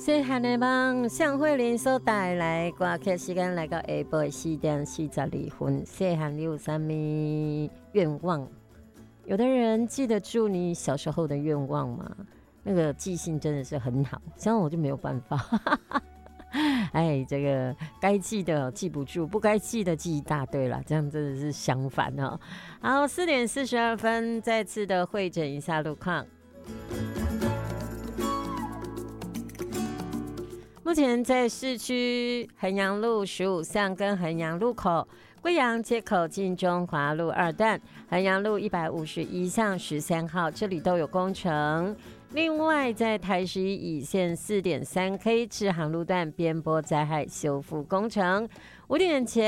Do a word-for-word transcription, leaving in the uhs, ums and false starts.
细汉的梦，向慧玲所带来歌曲时间来到下晡四点四十二分。细汉你有啥咪愿望？有的人记得住你小时候的愿望吗？那个记性真的是很好，像我就没有办法。哎，这个该记的记不住，不该记的记一大堆了，这样真的是相反哦。好，四点四十二分，再次的会诊一下路况。目前在市区衡阳路十五巷跟衡阳路口、贵阳街口进中华路二段、衡阳路一百五十一巷十三号，这里都有工程。另外，在台十一乙线 四点三 K 支航路段边坡灾害修复工程，五点前。